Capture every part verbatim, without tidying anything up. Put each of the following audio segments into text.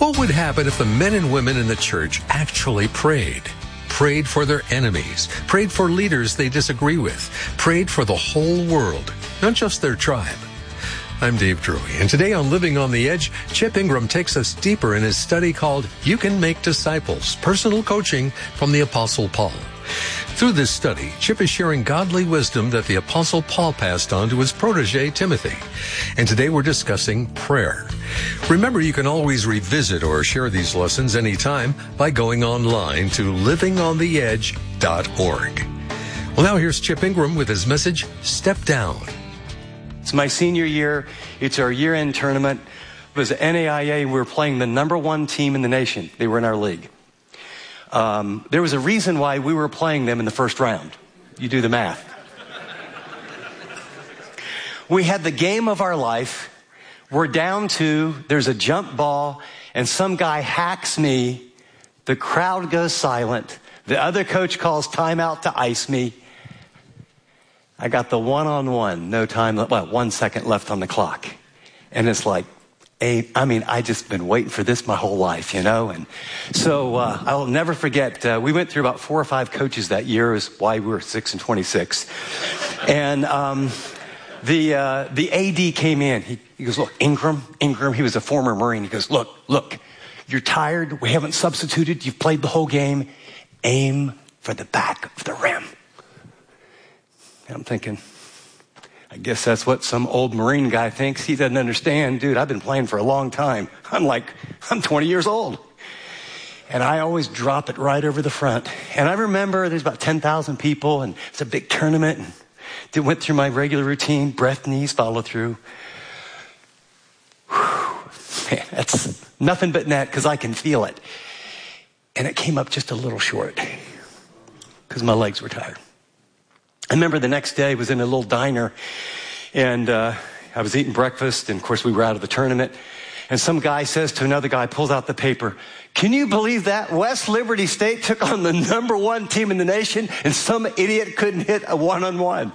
What would happen if the men and women in the church actually prayed? Prayed for their enemies, prayed for leaders they disagree with, prayed for the whole world, not just their tribe. I'm Dave Drury, and today on Living on the Edge, Chip Ingram takes us deeper in his study called You Can Make Disciples, Personal Coaching from the Apostle Paul. Through this study, Chip is sharing godly wisdom that the Apostle Paul passed on to his protege, Timothy. And today we're discussing prayer. Remember, you can always revisit or share these lessons anytime by going online to living on the edge dot org. Well, now here's Chip Ingram with his message, Step Down. It's my senior year. It's our year-end tournament. It was N A I A. We were playing the number one team in the nation. They were in our league. Um, there was a reason why we were playing them in the first round. You do the math. We had the game of our life. We're down to, there's a jump ball, and some guy hacks me. The crowd goes silent. The other coach calls timeout to ice me. I got the one-on-one, no time, well, one second left on the clock. And it's like, I mean, I just been waiting for this my whole life, you know? And so uh, I'll never forget, uh, we went through about four or five coaches that year, is why we were six and twenty-six. And um, the uh, the A D came in. He, he goes, look, Ingram, Ingram, he was a former Marine. He goes, look, look, you're tired. We haven't substituted. You've played the whole game. Aim for the back of the rim. And I'm thinking, I guess that's what some old Marine guy thinks. He doesn't understand. Dude, I've been playing for a long time. I'm like, I'm twenty years old. And I always drop it right over the front. And I remember there's about ten thousand people, and it's a big tournament. And it went through my regular routine, breath, knees, follow through. Whew. Man, that's nothing but net because I can feel it. And it came up just a little short because my legs were tired. I remember the next day I was in a little diner, and uh, I was eating breakfast, and of course we were out of the tournament, and some guy says to another guy, pulls out the paper, can you believe that? West Liberty State took on the number one team in the nation, and some idiot couldn't hit a one-on-one.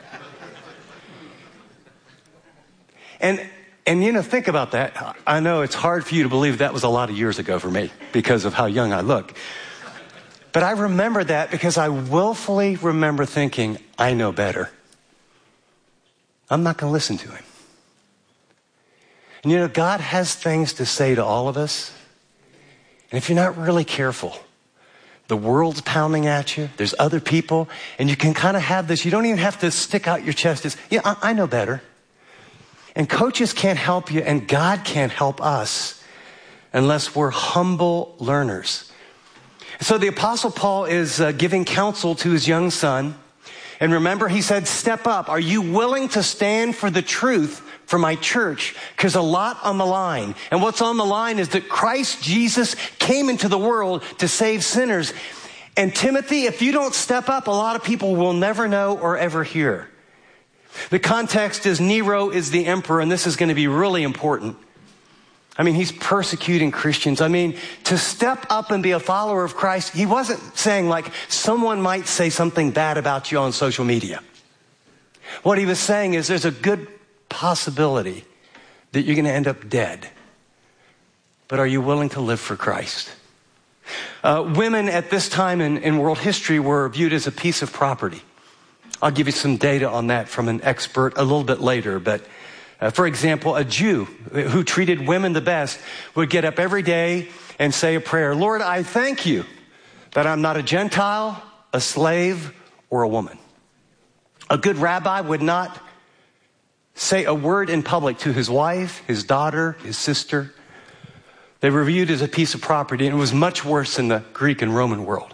And, and you know, think about that. I know it's hard for you to believe that was a lot of years ago for me because of how young I look. But I remember that because I willfully remember thinking, I know better. I'm not going to listen to him. And you know, God has things to say to all of us. And if you're not really careful, the world's pounding at you. There's other people. And you can kind of have this. You don't even have to stick out your chest. It's, yeah, I, I know better. And coaches can't help you, and God can't help us unless we're humble learners. So the Apostle Paul is uh, giving counsel to his young son. And remember, he said, step up. Are you willing to stand for the truth for my church? Because a lot on the line. And what's on the line is that Christ Jesus came into the world to save sinners. And Timothy, if you don't step up, a lot of people will never know or ever hear. The context is Nero is the emperor, and this is going to be really important. I mean, he's persecuting Christians. I mean, to step up and be a follower of Christ, he wasn't saying like someone might say something bad about you on social media. What he was saying is there's a good possibility that you're going to end up dead. But are you willing to live for Christ? Uh, women at this time in, in world history were viewed as a piece of property. I'll give you some data on that from an expert a little bit later, but Uh, for example, a Jew who treated women the best would get up every day and say a prayer. Lord, I thank you that I'm not a Gentile, a slave, or a woman. A good rabbi would not say a word in public to his wife, his daughter, his sister. They were viewed as a piece of property, and it was much worse in the Greek and Roman world.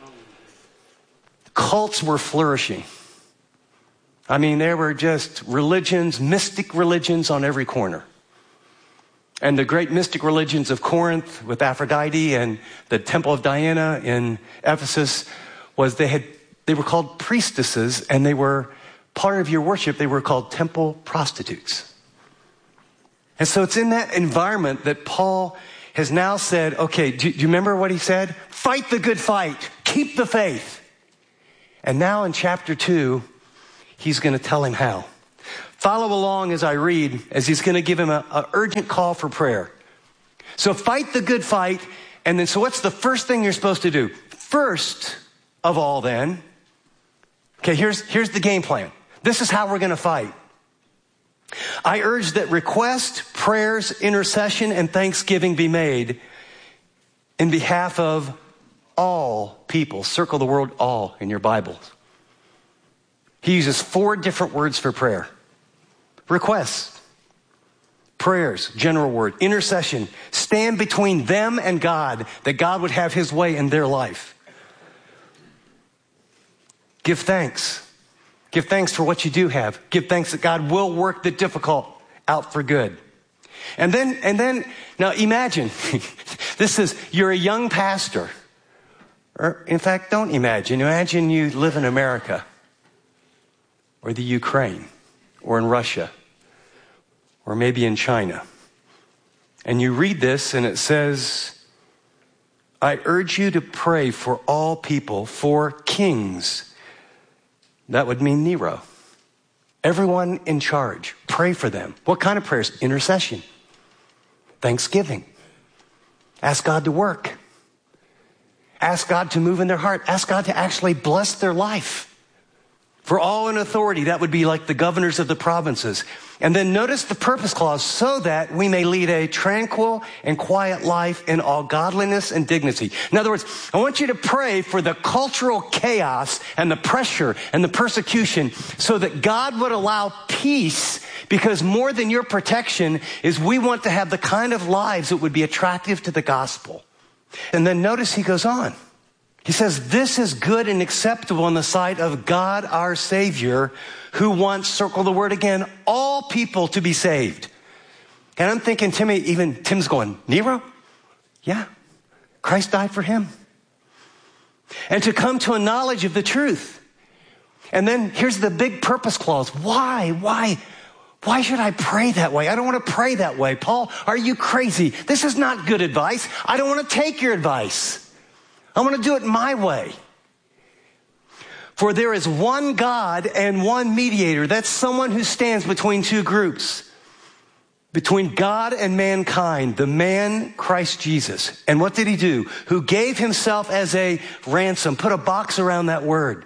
Cults were flourishing. I mean, there were just religions, mystic religions on every corner. And the great mystic religions of Corinth with Aphrodite and the Temple of Diana in Ephesus was they had they were called priestesses, and they were part of your worship. They were called temple prostitutes. And so it's in that environment that Paul has now said, okay, do, do you remember what he said? Fight the good fight. Keep the faith. And now in chapter two, he's going to tell him how. Follow along as I read, as he's going to give him an urgent call for prayer. So fight the good fight. And then, so what's the first thing you're supposed to do? First of all then, okay, here's, here's the game plan. This is how we're going to fight. I urge that request, prayers, intercession, and thanksgiving be made in behalf of all people. Circle the word all in your Bibles. He uses four different words for prayer. Requests, prayers, general word, intercession, stand between them and God, that God would have his way in their life. Give thanks. Give thanks for what you do have. Give thanks that God will work the difficult out for good. And then, and then, now imagine, this is, you're a young pastor. Or in fact, don't imagine. Imagine you live in America or the Ukraine or in Russia or maybe in China. And you read this and it says, I urge you to pray for all people, for kings. That would mean Nero. Everyone in charge, pray for them. What kind of prayers? Intercession, thanksgiving. Ask God to work. Ask God to move in their heart. Ask God to actually bless their life. For all in authority, that would be like the governors of the provinces. And then notice the purpose clause, so that we may lead a tranquil and quiet life in all godliness and dignity. In other words, I want you to pray for the cultural chaos and the pressure and the persecution so that God would allow peace, because more than your protection is we want to have the kind of lives that would be attractive to the gospel. And then notice he goes on. He says, this is good and acceptable in the sight of God our Savior, who wants, circle the word again, all people to be saved. And I'm thinking, Timmy, even Tim's going, Nero? Yeah, Christ died for him. And to come to a knowledge of the truth. And then here's the big purpose clause. Why? Why? Why should I pray that way? I don't want to pray that way. Paul, are you crazy? This is not good advice. I don't want to take your advice. I want to do it my way. For there is one God and one mediator. That's someone who stands between two groups. Between God and mankind, the man Christ Jesus. And what did he do? Who gave himself as a ransom. Put a box around that word.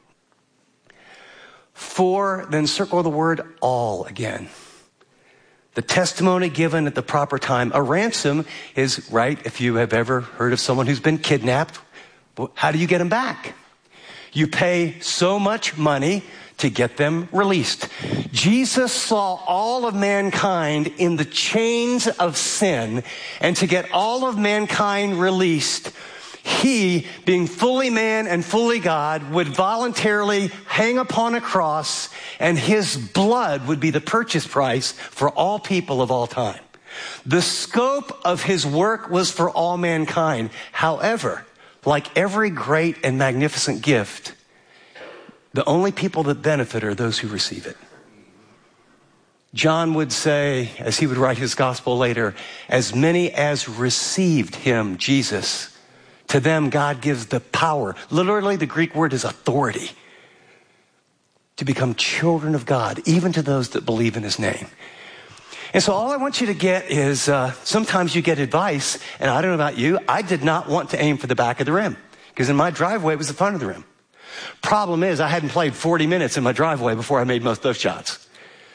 For, then circle the word all again. The testimony given at the proper time. A ransom is, right, if you have ever heard of someone who's been kidnapped, how do you get them back? You pay so much money to get them released. Jesus saw all of mankind in the chains of sin, and to get all of mankind released, he, being fully man and fully God, would voluntarily hang upon a cross, and his blood would be the purchase price for all people of all time. The scope of his work was for all mankind. However, like every great and magnificent gift, the only people that benefit are those who receive it. John would say, as he would write his gospel later, as many as received him, Jesus, to them God gives the power. Literally, the Greek word is authority. To become children of God, even to those that believe in his name. And so all I want you to get is, uh, sometimes you get advice, and I don't know about you, I did not want to aim for the back of the rim, because in my driveway it was the front of the rim. Problem is, I hadn't played forty minutes in my driveway before I made most of those shots.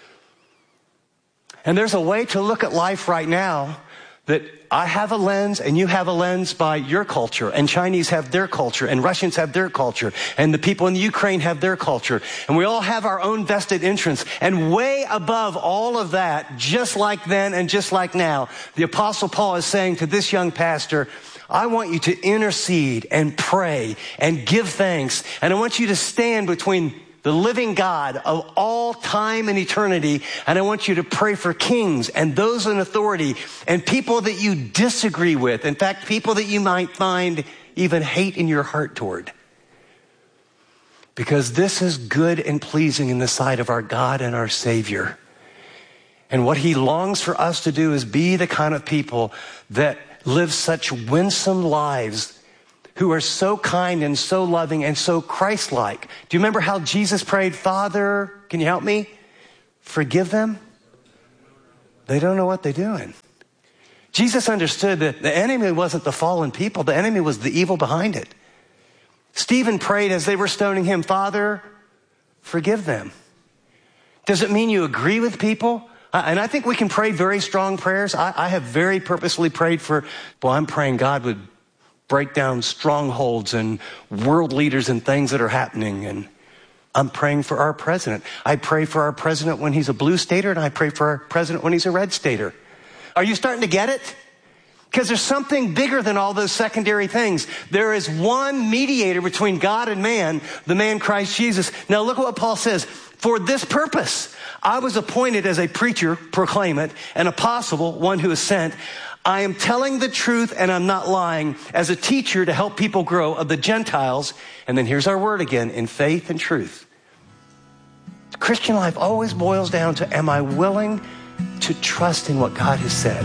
And there's a way to look at life right now that I have a lens and you have a lens by your culture, and Chinese have their culture, and Russians have their culture, and the people in the Ukraine have their culture, and we all have our own vested interests. And way above all of that, just like then and just like now, the Apostle Paul is saying to this young pastor, I want you to intercede and pray and give thanks, and I want you to stand between the living God of all time and eternity. And I want you to pray for kings and those in authority and people that you disagree with. In fact, people that you might find even hate in your heart toward. Because this is good and pleasing in the sight of our God and our Savior. And what he longs for us to do is be the kind of people that live such winsome lives, who are so kind and so loving and so Christ-like. Do you remember how Jesus prayed, Father, can you help me? Forgive them. They don't know what they're doing. Jesus understood that the enemy wasn't the fallen people. The enemy was the evil behind it. Stephen prayed as they were stoning him, Father, forgive them. Does it mean you agree with people? And I think we can pray very strong prayers. I, I have very purposefully prayed for, well, I'm praying God would break down strongholds and world leaders and things that are happening. And I'm praying for our president. I pray for our president when he's a blue stater, and I pray for our president when he's a red stater. Are you starting to get it? Because there's something bigger than all those secondary things. There is one mediator between God and man, the man Christ Jesus. Now look at what Paul says. For this purpose, I was appointed as a preacher, proclaim it, an apostle, one who is sent. I am telling the truth and I'm not lying, as a teacher to help people grow of the Gentiles. And then here's our word again, in faith and truth. The Christian life always boils down to, am I willing to trust in what God has said?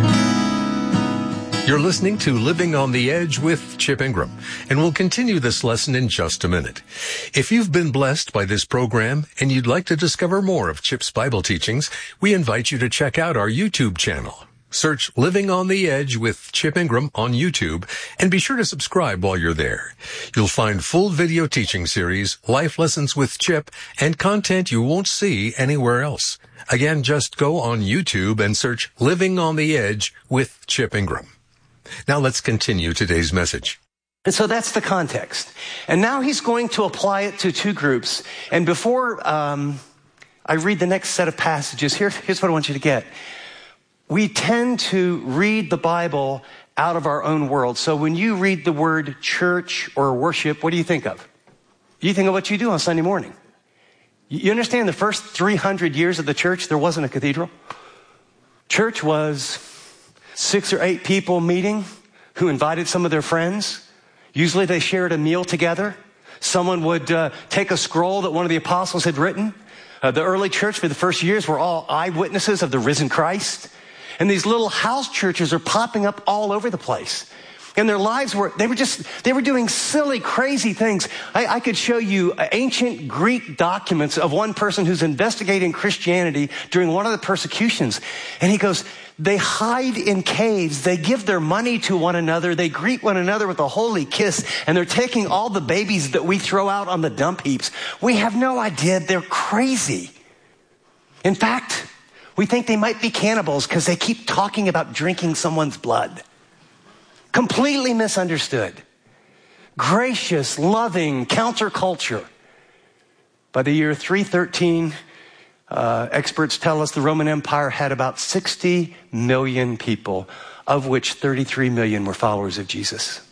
You're listening to Living on the Edge with Chip Ingram, and we'll continue this lesson in just a minute. If you've been blessed by this program and you'd like to discover more of Chip's Bible teachings, we invite you to check out our YouTube channel. Search Living on the Edge with Chip Ingram on YouTube, and be sure to subscribe while you're there. You'll find full video teaching series, life lessons with Chip, and content you won't see anywhere else. Again, just go on YouTube and search Living on the Edge with Chip Ingram. Now let's continue today's message. And so that's the context. And now he's going to apply it to two groups. And before um, I read the next set of passages, here, here's what I want you to get. We tend to read the Bible out of our own world. So when you read the word church or worship, what do you think of? You think of what you do on Sunday morning. You understand the first three hundred years of the church, there wasn't a cathedral. Church was six or eight people meeting who invited some of their friends. Usually they shared a meal together. Someone would uh, take a scroll that one of the apostles had written. Uh, the early church for the first years were all eyewitnesses of the risen Christ. And these little house churches are popping up all over the place. And their lives were, they were just, they were doing silly, crazy things. I, I could show you ancient Greek documents of one person who's investigating Christianity during one of the persecutions. And he goes, they hide in caves. They give their money to one another. They greet one another with a holy kiss. And they're taking all the babies that we throw out on the dump heaps. We have no idea. They're crazy. In fact, we think they might be cannibals because they keep talking about drinking someone's blood. Completely misunderstood. Gracious, loving, counterculture. By the year three thirteen, uh, experts tell us the Roman Empire had about sixty million people, of which thirty-three million were followers of Jesus.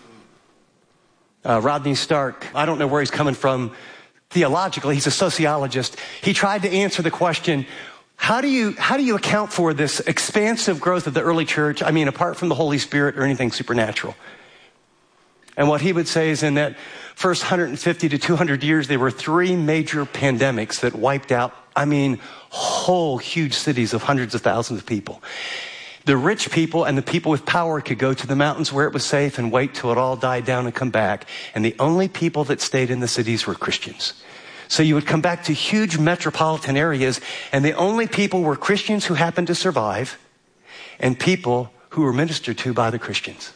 Uh, Rodney Stark, I don't know where he's coming from theologically. He's a sociologist. He tried to answer the question, How do you, how do you account for this expansive growth of the early church? I mean, apart from the Holy Spirit or anything supernatural. And what he would say is in that first one hundred fifty to two hundred years, there were three major pandemics that wiped out, I mean, whole huge cities of hundreds of thousands of people. The rich people and the people with power could go to the mountains where it was safe and wait till it all died down and come back. And the only people that stayed in the cities were Christians. So you would come back to huge metropolitan areas, and the only people were Christians who happened to survive and people who were ministered to by the Christians.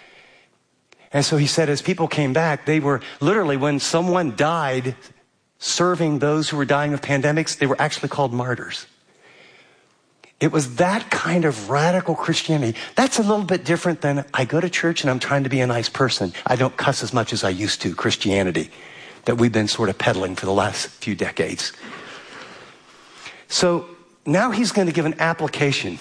And so he said, as people came back, they were literally, when someone died serving those who were dying of pandemics, they were actually called martyrs. It was that kind of radical Christianity. That's a little bit different than I go to church and I'm trying to be a nice person. I don't cuss as much as I used to, Christianity, that we've been sort of peddling for the last few decades. So now he's going to give an application.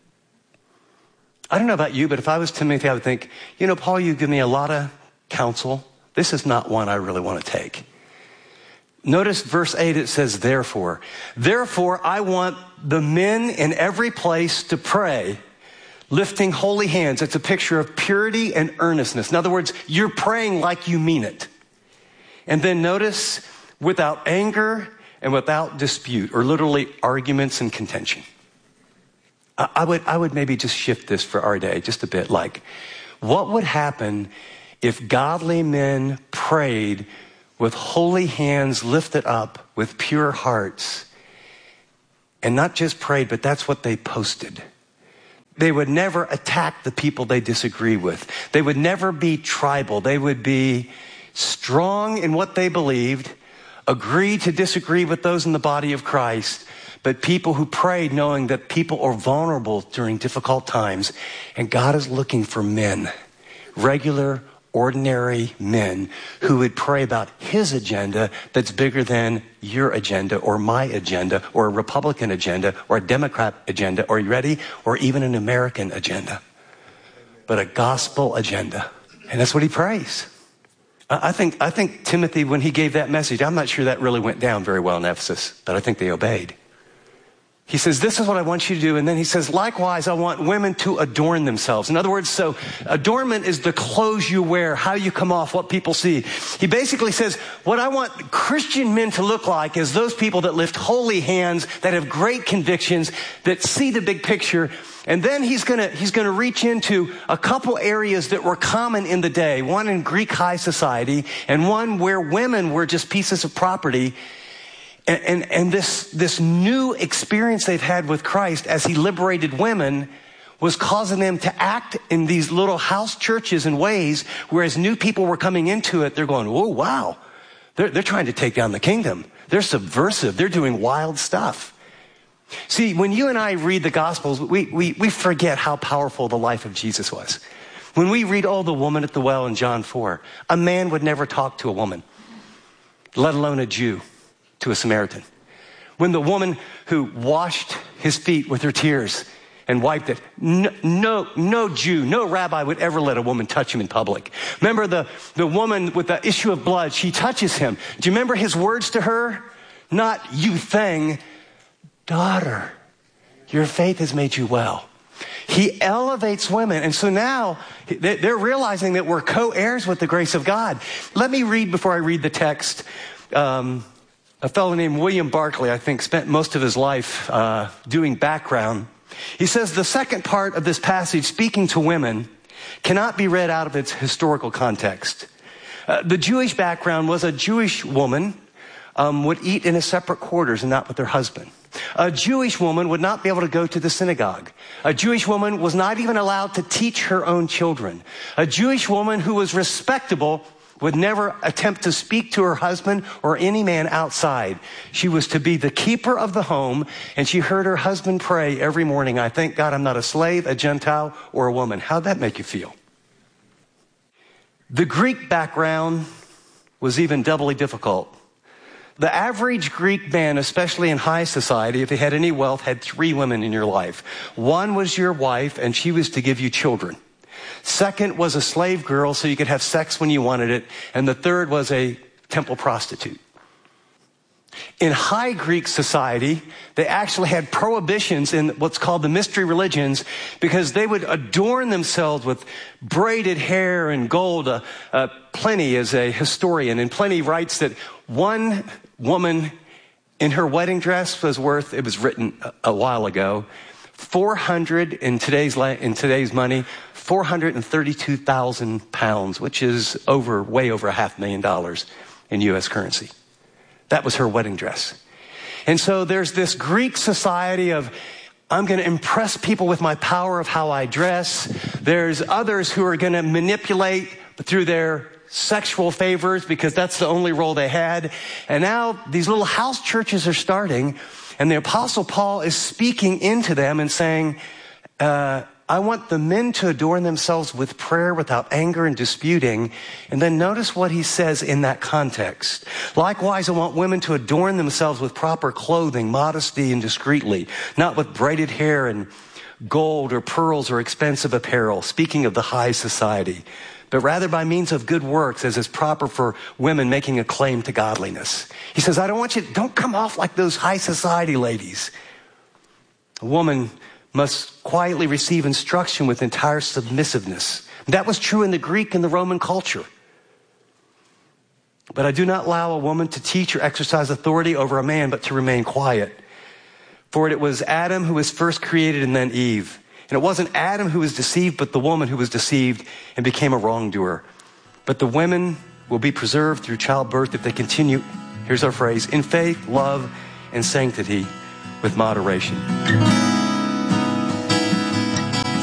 I don't know about you, but if I was Timothy, I would think, you know, Paul, you give me a lot of counsel. This is not one I really want to take. Notice verse eight, it says, therefore. Therefore, I want the men in every place to pray, lifting holy hands. It's a picture of purity and earnestness. In other words, you're praying like you mean it. And then notice, without anger and without dispute, or literally arguments and contention. I would, I would maybe just shift this for our day just a bit. Like, what would happen if godly men prayed with holy hands lifted up, with pure hearts, and not just prayed, but that's what they posted? They would never attack the people they disagree with. They would never be tribal. They would be strong in what they believed, agree to disagree with those in the body of Christ, but people who prayed knowing that people are vulnerable during difficult times. And God is looking for men, regular, ordinary men who would pray about his agenda that's bigger than your agenda or my agenda or a Republican agenda or a Democrat agenda, or you ready? Or even an American agenda, but a gospel agenda. And that's what he prays. I think, I think Timothy, when he gave that message, I'm not sure that really went down very well in Ephesus, but I think they obeyed. He says, this is what I want you to do. And then he says, likewise, I want women to adorn themselves. In other words, so adornment is the clothes you wear, how you come off, what people see. He basically says, what I want Christian men to look like is those people that lift holy hands, that have great convictions, that see the big picture. And then he's gonna, he's gonna reach into a couple areas that were common in the day. One in Greek high society, and one where women were just pieces of property. And, and, and this, this new experience they've had with Christ as he liberated women was causing them to act in these little house churches in ways where as new people were coming into it, they're going, oh, wow. They're, they're trying to take down the kingdom. They're subversive. They're doing wild stuff. See, when you and I read the Gospels, we, we, we forget how powerful the life of Jesus was. When we read, oh, the woman at the well in John four, a man would never talk to a woman, let alone a Jew, to a Samaritan. When the woman who washed his feet with her tears and wiped it, no, no, no Jew, no rabbi would ever let a woman touch him in public. Remember the, the woman with the issue of blood, she touches him. Do you remember his words to her? Not you thing, daughter, your faith has made you well. He elevates women. And so now they're realizing that we're co-heirs with the grace of God. Let me read before I read the text. Um, A fellow named William Barclay, I think, spent most of his life uh, doing background. He says the second part of this passage, speaking to women, cannot be read out of its historical context. Uh, the Jewish background was a Jewish woman um, would eat in a separate quarters and not with her husband. A Jewish woman would not be able to go to the synagogue. A Jewish woman was not even allowed to teach her own children. A Jewish woman who was respectable would never attempt to speak to her husband or any man outside. She was to be the keeper of the home, and she heard her husband pray every morning, I thank God I'm not a slave, a Gentile, or a woman. How'd that make you feel? The Greek background was even doubly difficult. The average Greek man, especially in high society, if he had any wealth, had three women in your life. One was your wife, and she was to give you children. Second was a slave girl, so you could have sex when you wanted it. And the third was a temple prostitute. In high Greek society, they actually had prohibitions in what's called the mystery religions because they would adorn themselves with braided hair and gold. Uh, uh, Pliny is a historian, and Pliny writes that one woman in her wedding dress was worth, it was written a, a while ago, four hundred in today's in today's money, four hundred thirty-two thousand pounds, which is over, way over a half million dollars in U S currency. That was her wedding dress. And so there's this Greek society of, I'm going to impress people with my power of how I dress. There's others who are going to manipulate through their sexual favors because that's the only role they had. And now these little house churches are starting, and the Apostle Paul is speaking into them and saying, uh, I want the men to adorn themselves with prayer without anger and disputing. And then notice what he says in that context. Likewise, I want women to adorn themselves with proper clothing, modesty and discreetly, not with braided hair and gold or pearls or expensive apparel, speaking of the high society, but rather by means of good works, as is proper for women making a claim to godliness. He says, I don't want you, don't come off like those high society ladies. A woman must quietly receive instruction with entire submissiveness. That was true in the Greek and the Roman culture. But I do not allow a woman to teach or exercise authority over a man, but to remain quiet. For it was Adam who was first created and then Eve. And it wasn't Adam who was deceived, but the woman who was deceived and became a wrongdoer. But the women will be preserved through childbirth if they continue, here's our phrase, in faith, love, and sanctity with moderation.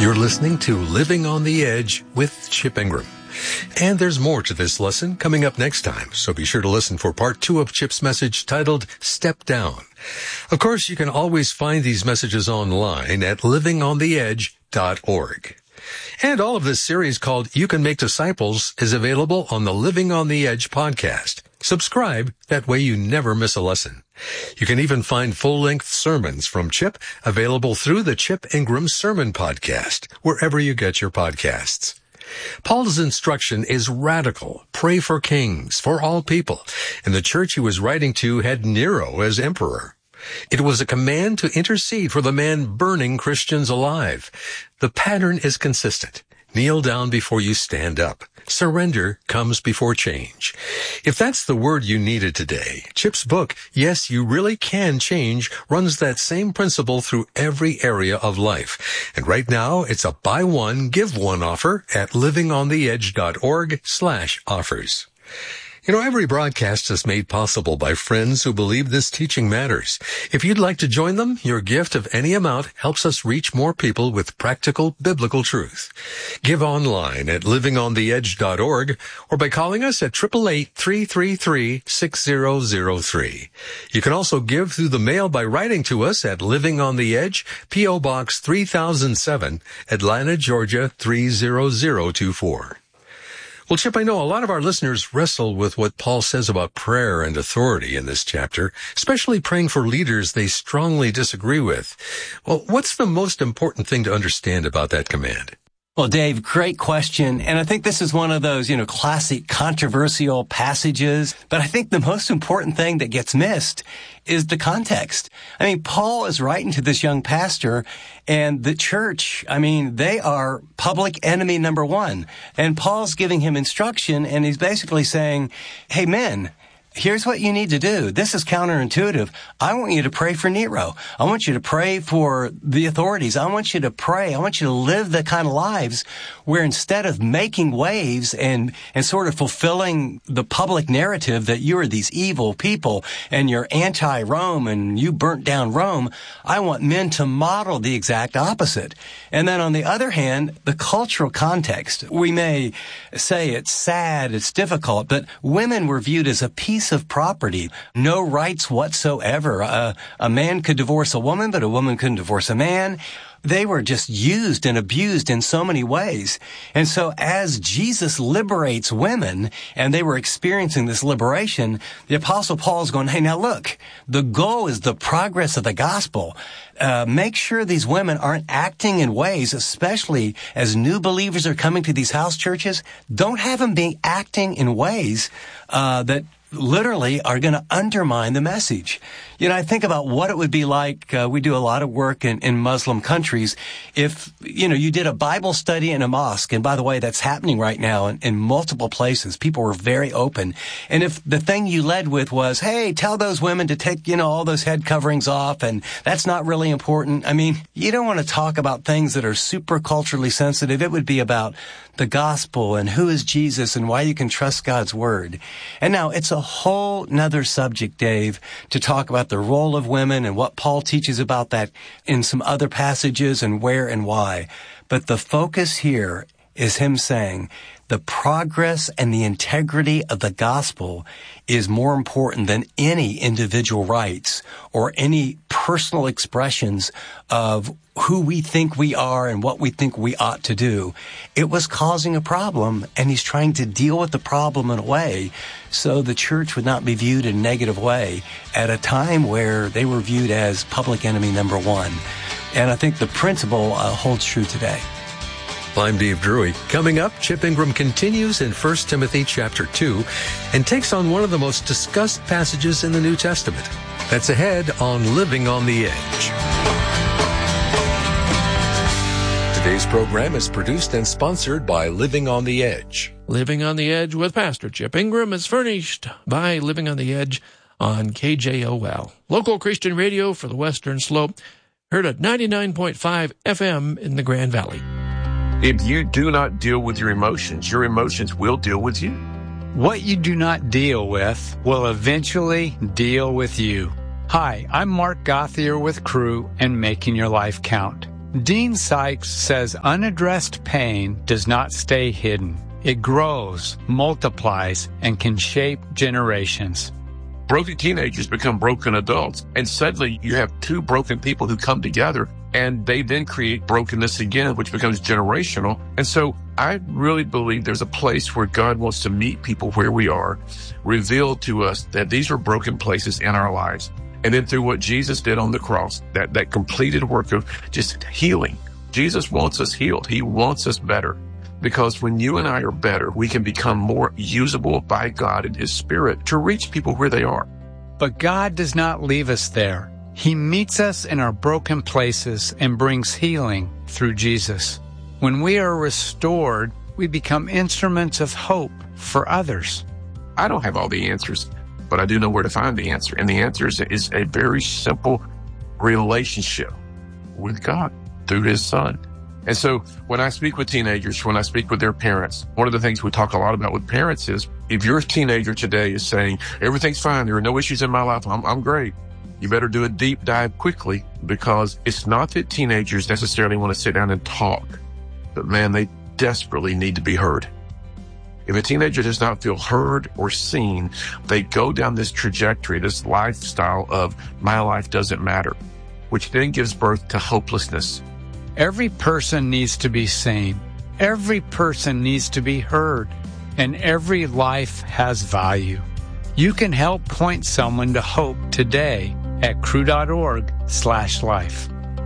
You're listening to Living on the Edge with Chip Ingram. And there's more to this lesson coming up next time, so be sure to listen for part two of Chip's message titled Step Down. Of course, you can always find these messages online at living on the edge dot org. And all of this series called You Can Make Disciples is available on the Living on the Edge podcast. Subscribe, that way you never miss a lesson. You can even find full-length sermons from Chip available through the Chip Ingram Sermon Podcast, wherever you get your podcasts. Paul's instruction is radical. Pray for kings, for all people. And the church he was writing to had Nero as emperor. It was a command to intercede for the man burning Christians alive. The pattern is consistent. Kneel down before you stand up. Surrender comes before change. If that's the word you needed today, Chip's book, Yes, You Really Can Change, runs that same principle through every area of life. And right now, it's a buy one, give one offer at living on the edge dot org slash offers. You know, every broadcast is made possible by friends who believe this teaching matters. If you'd like to join them, your gift of any amount helps us reach more people with practical biblical truth. Give online at living on the edge dot org or by calling us at eight eight eight, three three three, six zero zero three. You can also give through the mail by writing to us at Living on the Edge, P O Box three thousand seven, Atlanta, Georgia three zero zero two four. Well, Chip, I know a lot of our listeners wrestle with what Paul says about prayer and authority in this chapter, especially praying for leaders they strongly disagree with. Well, what's the most important thing to understand about that command? Well, Dave, great question. And I think this is one of those, you know, classic controversial passages. But I think the most important thing that gets missed is the context. I mean, Paul is writing to this young pastor, and the church, I mean, they are public enemy number one. And Paul's giving him instruction, and he's basically saying, hey, men, here's what you need to do. This is counterintuitive. I want you to pray for Nero. I want you to pray for the authorities. I want you to pray. I want you to live the kind of lives where instead of making waves and, and sort of fulfilling the public narrative that you are these evil people and you're anti-Rome and you burnt down Rome, I want men to model the exact opposite. And then on the other hand, the cultural context. We may say it's sad, it's difficult, but women were viewed as a piece of property, no rights whatsoever. Uh, a man could divorce a woman, but a woman couldn't divorce a man. They were just used and abused in so many ways. And so as Jesus liberates women, and they were experiencing this liberation, the Apostle Paul is going, hey, now look, the goal is the progress of the gospel. Uh, make sure these women aren't acting in ways, especially as new believers are coming to these house churches, don't have them be acting in ways uh, that literally are going to undermine the message. You know, I think about what it would be like. Uh, we do a lot of work in, in Muslim countries. If, you know, you did a Bible study in a mosque, and by the way, that's happening right now in, in multiple places. People were very open. And if the thing you led with was, hey, tell those women to take, you know, all those head coverings off, and that's not really important. I mean, you don't want to talk about things that are super culturally sensitive. It would be about the gospel and who is Jesus and why you can trust God's word. And now it's a whole nother subject, Dave, to talk about the role of women and what Paul teaches about that in some other passages and where and why. But the focus here is him saying the progress and the integrity of the gospel is more important than any individual rights or any personal expressions of who we think we are and what we think we ought to do. It was causing a problem, and he's trying to deal with the problem in a way so the church would not be viewed in a negative way at a time where they were viewed as public enemy number one. And I think the principle uh, holds true today. I'm Dave Drury. Coming up, Chip Ingram continues in First Timothy chapter two and takes on one of the most discussed passages in the New Testament. That's ahead on Living on the Edge. Today's program is produced and sponsored by Living on the Edge. Living on the Edge with Pastor Chip Ingram is furnished by Living on the Edge on K J O L, local Christian radio for the Western Slope, heard at ninety-nine point five F M in the Grand Valley. If you do not deal with your emotions, your emotions will deal with you. What you do not deal with will eventually deal with you. Hi, I'm Mark Gothier with Crew and Making Your Life Count. Dean Sykes says unaddressed pain does not stay hidden. It grows, multiplies, and can shape generations. Broken teenagers become broken adults, and suddenly you have two broken people who come together, and they then create brokenness again, which becomes generational. And so I really believe there's a place where God wants to meet people where we are, reveal to us that these are broken places in our lives. And then through what Jesus did on the cross, that, that completed work of just healing. Jesus wants us healed. He wants us better. Because when you and I are better, we can become more usable by God and His Spirit to reach people where they are. But God does not leave us there. He meets us in our broken places and brings healing through Jesus. When we are restored, we become instruments of hope for others. I don't have all the answers, but I do know where to find the answer. And the answer is, is a very simple relationship with God through His Son. And so when I speak with teenagers, when I speak with their parents, one of the things we talk a lot about with parents is, if your teenager today is saying, everything's fine, there are no issues in my life, I'm, I'm great, you better do a deep dive quickly, because it's not that teenagers necessarily want to sit down and talk, but man, they desperately need to be heard. If a teenager does not feel heard or seen, they go down this trajectory, this lifestyle of my life doesn't matter, which then gives birth to hopelessness. Every person needs to be seen. Every person needs to be heard. And every life has value. You can help point someone to hope today at cru.org slash life.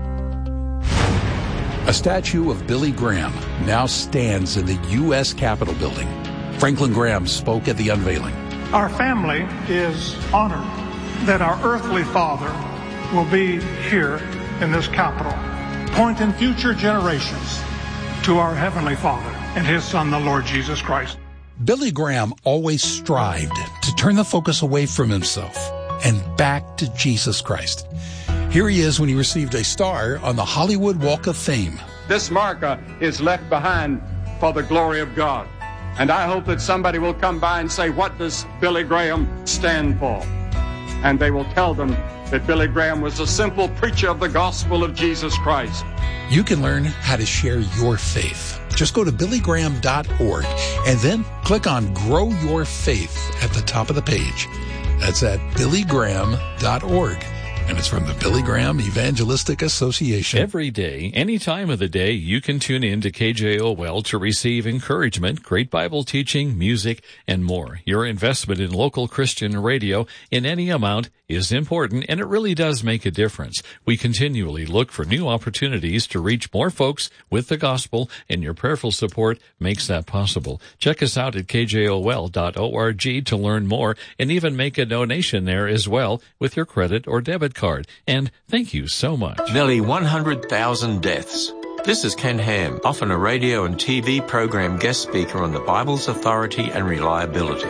A statue of Billy Graham now stands in the U S Capitol building. Franklin Graham spoke at the unveiling. Our family is honored that our earthly father will be here in this Capitol, pointing future generations to our Heavenly Father and His Son, the Lord Jesus Christ. Billy Graham always strived to turn the focus away from himself and back to Jesus Christ. Here he is when he received a star on the Hollywood Walk of Fame. This marker is left behind for the glory of God. And I hope that somebody will come by and say, what does Billy Graham stand for? And they will tell them that Billy Graham was a simple preacher of the gospel of Jesus Christ. You can learn how to share your faith. Just go to billy graham dot org and then click on Grow Your Faith at the top of the page. That's at billy graham dot org. And it's from the Billy Graham Evangelistic Association. Every day, any time of the day, you can tune in to K J O L to receive encouragement, great Bible teaching, music, and more. Your investment in local Christian radio in any amount is important, and it really does make a difference. We continually look for new opportunities to reach more folks with the gospel, and your prayerful support makes that possible. Check us out at k j o l dot org to learn more, and even make a donation there as well with your credit or debit card. And thank you so much. Nearly one hundred thousand deaths. This is Ken Ham, often a radio and T V program guest speaker on the Bible's authority and reliability.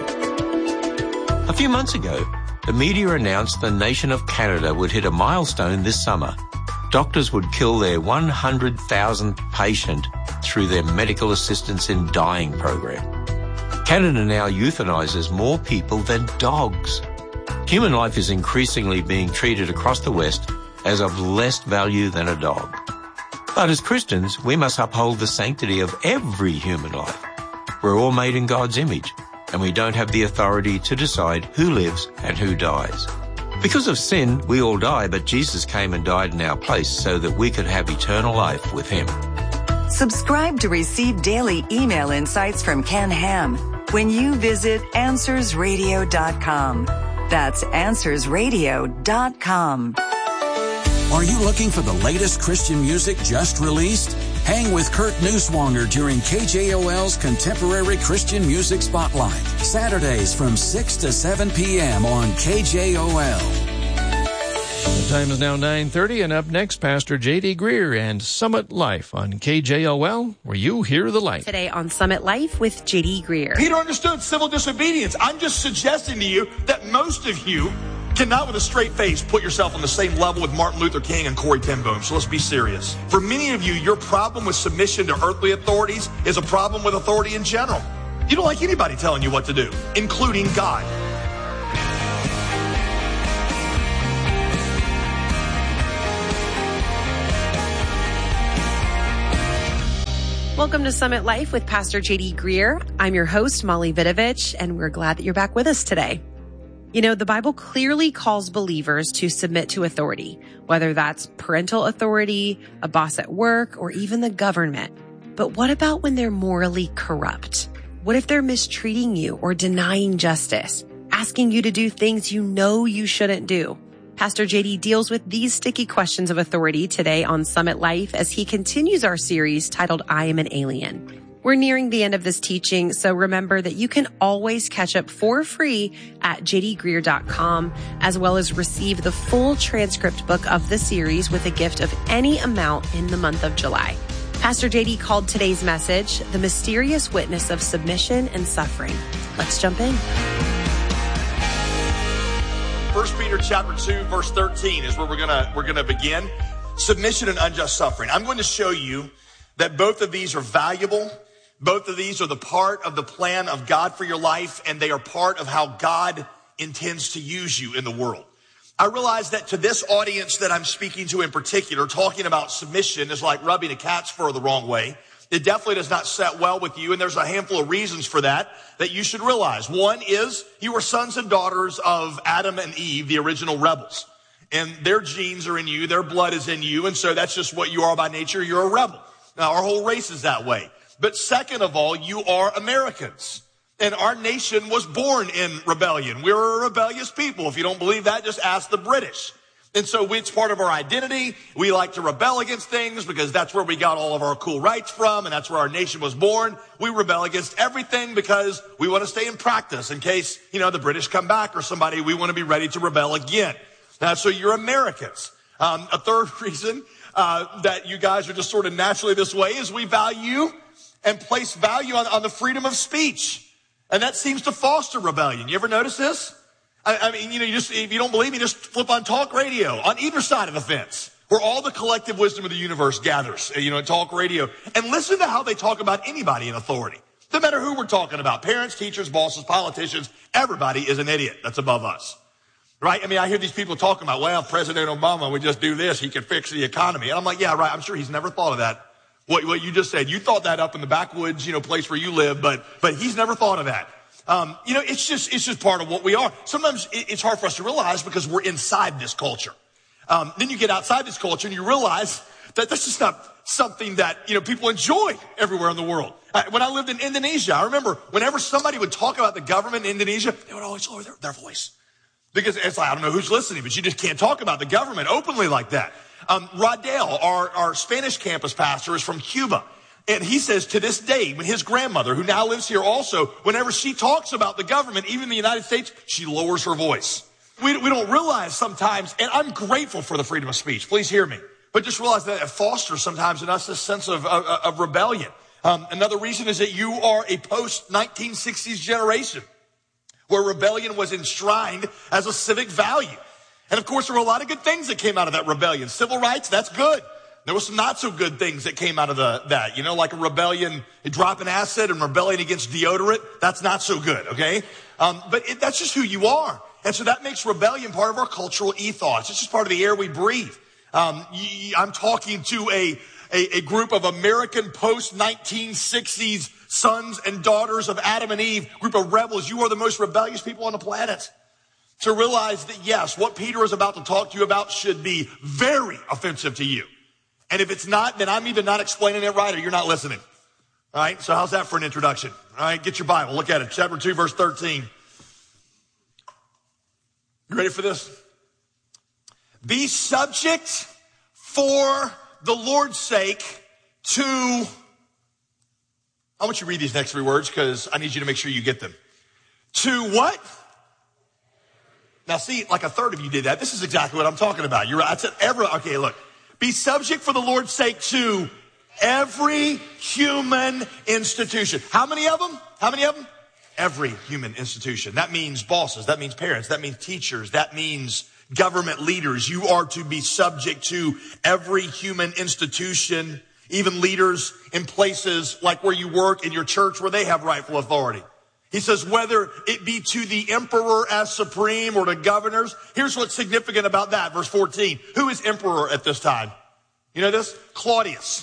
A few months ago, the media announced the nation of Canada would hit a milestone this summer. Doctors would kill their one hundred thousandth patient through their medical assistance in dying program. Canada now euthanizes more people than dogs. Human life is increasingly being treated across the West as of less value than a dog. But as Christians, we must uphold the sanctity of every human life. We're all made in God's image, and we don't have the authority to decide who lives and who dies. Because of sin, we all die, but Jesus came and died in our place so that we could have eternal life with Him. Subscribe to receive daily email insights from Ken Ham when you visit answers radio dot com. That's answers radio dot com. Are you looking for the latest Christian music just released? Hang with Kurt Neuswanger during K J O L's Contemporary Christian Music Spotlight, Saturdays from six to seven p.m. on K J O L. The time is now nine thirty, and up next, Pastor J D. Greer and Summit Life on K J O L, where you hear the light. Today on Summit Life with J D. Greer. Peter understood civil disobedience. I'm just suggesting to you that most of you cannot with a straight face put yourself on the same level with Martin Luther King and Corrie ten Boom. So let's be serious. For many of you, your problem with submission to earthly authorities is a problem with authority in general. You don't like anybody telling you what to do, including God. Welcome to Summit Life with Pastor J D Greer. I'm your host, Molly Vidovich, and we're glad that you're back with us today. You know, the Bible clearly calls believers to submit to authority, whether that's parental authority, a boss at work, or even the government. But what about when they're morally corrupt? What if they're mistreating you or denying justice, asking you to do things you know you shouldn't do? Pastor J D deals with these sticky questions of authority today on Summit Life as he continues our series titled I Am an Alien. We're nearing the end of this teaching, so remember that you can always catch up for free at j d greer dot com, as well as receive the full transcript book of the series with a gift of any amount in the month of July. Pastor J D called today's message, The Mysterious Witness of Submission and Suffering. Let's jump in. First Peter chapter two, verse thirteen is where we're gonna we're gonna begin. Submission and unjust suffering. I'm going to show you that both of these are valuable. Both of these are the part of the plan of God for your life, and they are part of how God intends to use you in the world. I realize that to this audience that I'm speaking to in particular, talking about submission is like rubbing a cat's fur the wrong way. It definitely does not set well with you, and there's a handful of reasons for that that you should realize. One is you are sons and daughters of Adam and Eve, the original rebels. And their genes are in you, their blood is in you, and so that's just what you are by nature. You're a rebel. Now, our whole race is that way. But second of all, you are Americans. And our nation was born in rebellion. We're a rebellious people. If you don't believe that, just ask the British. And so it's part of our identity. We like to rebel against things because that's where we got all of our cool rights from, and that's where our nation was born. We rebel against everything because we want to stay in practice in case, you know, the British come back or somebody, we want to be ready to rebel again. Now, so you're Americans. Um, a third reason uh, that you guys are just sort of naturally this way is we value and place value on, on the freedom of speech. And that seems to foster rebellion. You ever notice this? I, I mean, you know, you just, if you don't believe me, just flip on talk radio on either side of the fence where all the collective wisdom of the universe gathers, you know, talk radio, and listen to how they talk about anybody in authority. No matter who we're talking about, parents, teachers, bosses, politicians, everybody is an idiot that's above us. Right? I mean, I hear these people talking about, well, President Obama would just do this. He could fix the economy. And I'm like, yeah, right. I'm sure he's never thought of that. What, what you just said, you thought that up in the backwoods, you know, place where you live, but, but he's never thought of that. Um, you know, it's just, it's just part of what we are. Sometimes it, it's hard for us to realize because we're inside this culture. Um, then you get outside this culture and you realize that that's just not something that, you know, people enjoy everywhere in the world. Uh, when I lived in Indonesia, I remember whenever somebody would talk about the government in Indonesia, they would always lower their, their voice. Because it's like, I don't know who's listening, but you just can't talk about the government openly like that. Um, Rod Dale, our, our Spanish campus pastor, is from Cuba. And he says to this day, when his grandmother, who now lives here also, whenever she talks about the government, even the United States, she lowers her voice. We, we don't realize sometimes, and I'm grateful for the freedom of speech. Please hear me. But just realize that it fosters sometimes in us this sense of, of, of rebellion. Um, another reason is that you are a post nineteen sixties generation where rebellion was enshrined as a civic value. And of course, there were a lot of good things that came out of that rebellion. Civil rights, that's good. There were some not so good things that came out of the, that, you know, like a rebellion, a drop in acid and rebellion against deodorant. That's not so good. Okay. Um, but it, that's just who you are. And so that makes rebellion part of our cultural ethos. It's just part of the air we breathe. Um, y- I'm talking to a, a, a group of American post nineteen sixties sons and daughters of Adam and Eve, group of rebels. You are the most rebellious people on the planet. To realize that, yes, what Peter is about to talk to you about should be very offensive to you. And if it's not, then I'm either not explaining it right or you're not listening. All right, so how's that for an introduction? All right, get your Bible. Look at it. Chapter two, verse thirteen. You ready for this? Be subject for the Lord's sake to... I want you to read these next three words because I need you to make sure you get them. To what? Now see, like a third of you did that. This is exactly what I'm talking about. You're right. I said every, okay, look. Be subject for the Lord's sake to every human institution. How many of them? How many of them? Every human institution. That means bosses. That means parents. That means teachers. That means government leaders. You are to be subject to every human institution, even leaders in places like where you work, in your church, where they have rightful authority. He says, whether it be to the emperor as supreme or to governors. Here's what's significant about that. Verse fourteen. Who is emperor at this time? You know this? Claudius.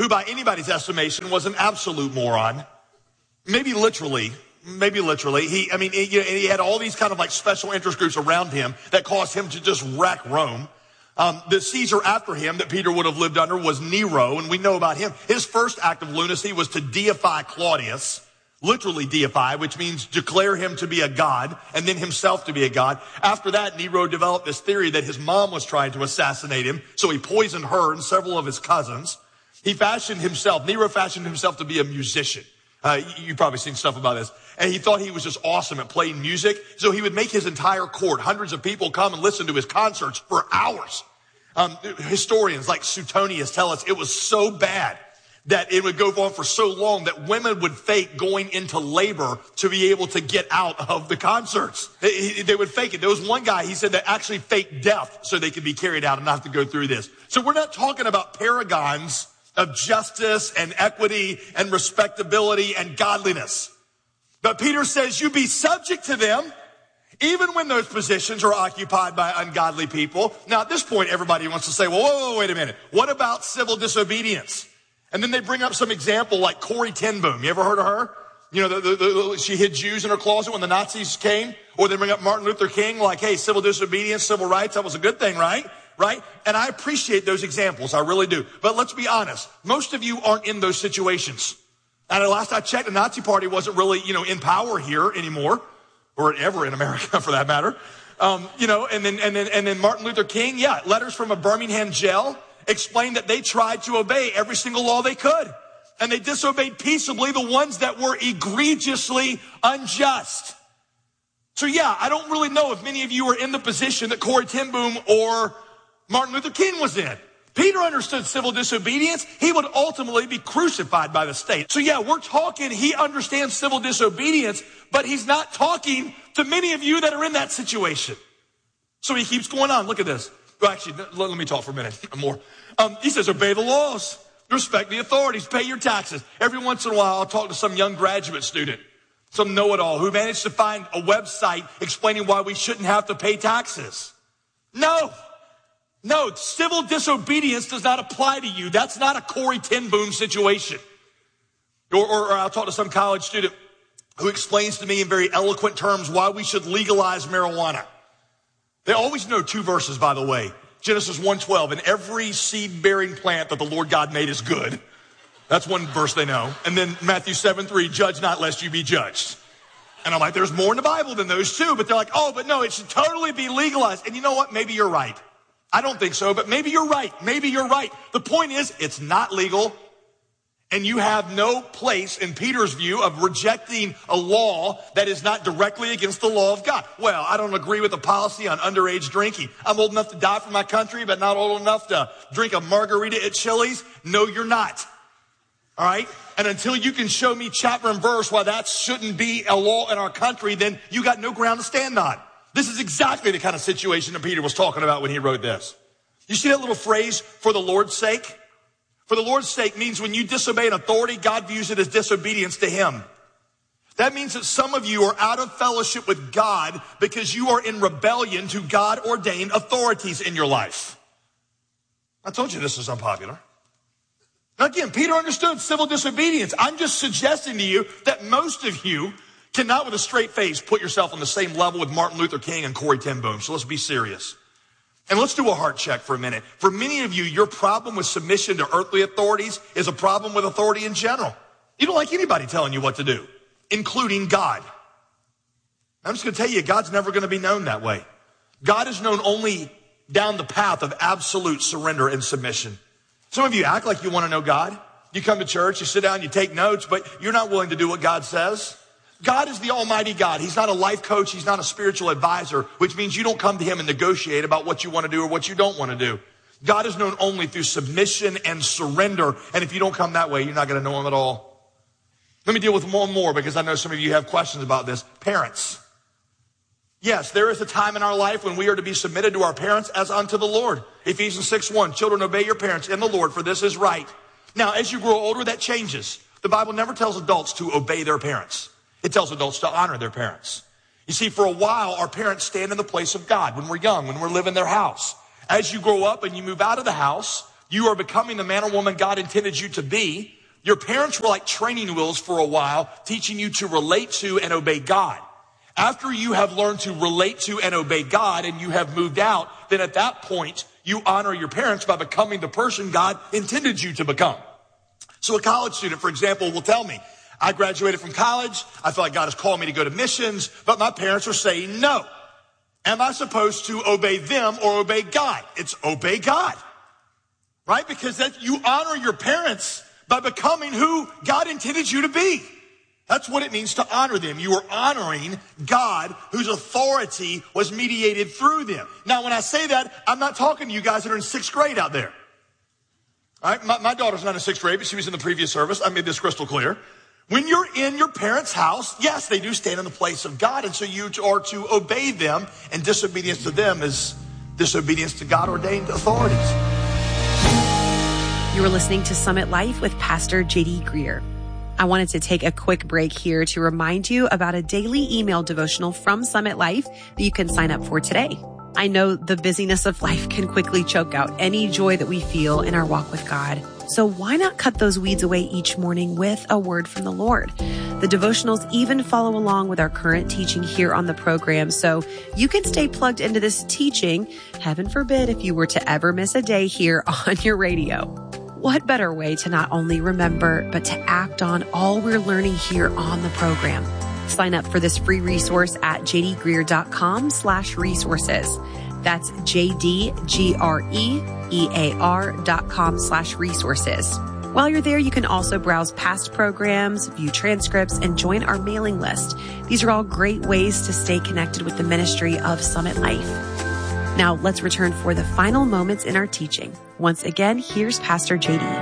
who by anybody's estimation was an absolute moron. Maybe literally, maybe literally. He, I mean, he, he had all these kind of like special interest groups around him that caused him to just wreck Rome. Um, the Caesar after him that Peter would have lived under was Nero, and we know about him. His first act of lunacy was to deify Claudius. Literally deify, which means declare him to be a god and then himself to be a god. After that, Nero developed this theory that his mom was trying to assassinate him, so he poisoned her and several of his cousins. He fashioned himself, Nero fashioned himself to be a musician. Uh, you've probably seen stuff about this. And he thought he was just awesome at playing music, so he would make his entire court, hundreds of people come and listen to his concerts for hours. Um, historians like Suetonius tell us it was so bad that it would go on for so long that women would fake going into labor to be able to get out of the concerts. They, they would fake it. There was one guy, he said, that actually faked death so they could be carried out and not have to go through this. So we're not talking about paragons of justice and equity and respectability and godliness. But Peter says you be subject to them even when those positions are occupied by ungodly people. Now at this point, everybody wants to say, well, whoa, whoa, wait a minute. What about civil disobedience? And then they bring up some example like Corrie ten Boom. You ever heard of her? You know, the, the, the, she hid Jews in her closet when the Nazis came. Or they bring up Martin Luther King like, hey, civil disobedience, civil rights, that was a good thing, right? Right? And I appreciate those examples. I really do. But let's be honest. Most of you aren't in those situations. And last I checked, the Nazi Party wasn't really, you know, in power here anymore. Or ever in America for that matter. Um, you know, and then, and then, and then Martin Luther King, yeah, letters from a Birmingham jail explained that they tried to obey every single law they could. And they disobeyed peaceably the ones that were egregiously unjust. So yeah, I don't really know if many of you are in the position that Corrie ten Boom or Martin Luther King was in. Peter understood civil disobedience. He would ultimately be crucified by the state. So yeah, we're talking, he understands civil disobedience, but he's not talking to many of you that are in that situation. So he keeps going on. Look at this. Well, actually, let, let me talk for a minute more. Um, he says, obey the laws, respect the authorities, pay your taxes. Every once in a while, I'll talk to some young graduate student, some know-it-all who managed to find a website explaining why we shouldn't have to pay taxes. No, no, civil disobedience does not apply to you. That's not a Corrie ten Boom situation. Or, or, or I'll talk to some college student who explains to me in very eloquent terms why we should legalize marijuana. They always know two verses, by the way. Genesis one twelve, and every seed-bearing plant that the Lord God made is good. That's one verse they know. And then Matthew seven three, judge not lest you be judged. And I'm like, there's more in the Bible than those two. But they're like, oh, but no, it should totally be legalized. And you know what? Maybe you're right. I don't think so, but maybe you're right. Maybe you're right. The point is, it's not legal. And you have no place in Peter's view of rejecting a law that is not directly against the law of God. Well, I don't agree with the policy on underage drinking. I'm old enough to die for my country, but not old enough to drink a margarita at Chili's. No, you're not. All right? And until you can show me chapter and verse why that shouldn't be a law in our country, then you got no ground to stand on. This is exactly the kind of situation that Peter was talking about when he wrote this. You see that little phrase, for the Lord's sake? For the Lord's sake means when you disobey an authority, God views it as disobedience to him. That means that some of you are out of fellowship with God because you are in rebellion to God-ordained authorities in your life. I told you this is unpopular. Now again, Peter understood civil disobedience. I'm just suggesting to you that most of you cannot with a straight face put yourself on the same level with Martin Luther King and Corrie ten Boom. So let's be serious. And let's do a heart check for a minute. For many of you, your problem with submission to earthly authorities is a problem with authority in general. You don't like anybody telling you what to do, including God. I'm just going to tell you, God's never going to be known that way. God is known only down the path of absolute surrender and submission. Some of you act like you want to know God. You come to church, you sit down, you take notes, but you're not willing to do what God says. God is the Almighty God. He's not a life coach. He's not a spiritual advisor, which means you don't come to him and negotiate about what you want to do or what you don't want to do. God is known only through submission and surrender. And if you don't come that way, you're not going to know him at all. Let me deal with one more because I know some of you have questions about this. Parents. Yes, there is a time in our life when we are to be submitted to our parents as unto the Lord. Ephesians six one, children, obey your parents in the Lord, for this is right. Now, as you grow older, that changes. The Bible never tells adults to obey their parents. It tells adults to honor their parents. You see, for a while, our parents stand in the place of God when we're young, when we're living in their house. As you grow up and you move out of the house, You are becoming the man or woman God intended you to be. Your parents were like training wheels for a while, teaching you to relate to and obey God. After you have learned to relate to and obey God and you have moved out, then at that point, you honor your parents by becoming the person God intended you to become. So a college student, for example, will tell me, I graduated from college. I feel like God has called me to go to missions, but my parents are saying no. Am I supposed to obey them or obey God? It's obey God, right? Because that you honor your parents by becoming who God intended you to be. That's what it means to honor them. You are honoring God, whose authority was mediated through them. Now, when I say that, I'm not talking to you guys that are in sixth grade out there. All right? My, my daughter's not in sixth grade, but she was in the previous service. I made this crystal clear. When you're in your parents' house, yes, they do stand in the place of God, and so you are to obey them, and disobedience to them is disobedience to God-ordained authorities. You are listening to Summit Life with Pastor J D Greer. I wanted to take a quick break here to remind you about a daily email devotional from Summit Life that you can sign up for today. I know the busyness of life can quickly choke out any joy that we feel in our walk with God. So why not cut those weeds away each morning with a word from the Lord? The devotionals even follow along with our current teaching here on the program, so you can stay plugged into this teaching, heaven forbid if you were to ever miss a day here on your radio. What better way to not only remember, but to act on all we're learning here on the program? Sign up for this free resource at jdgreer.com slash resources. That's J-D-G-R-E-E-A-R dot com slash resources. While you're there, you can also browse past programs, view transcripts, and join our mailing list. These are all great ways to stay connected with the ministry of Summit Life. Now, let's return for the final moments in our teaching. Once again, here's Pastor J D.